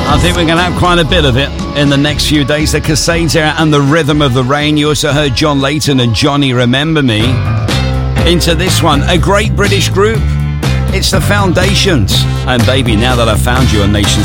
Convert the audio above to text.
I think we're going to have quite a bit of it in the next few days. The Cascades Era and the Rhythm of the Rain. You also heard John Layton and Johnny Remember Me. Into this one, a great British group. It's the Foundations. And baby, now that I've found you on Nation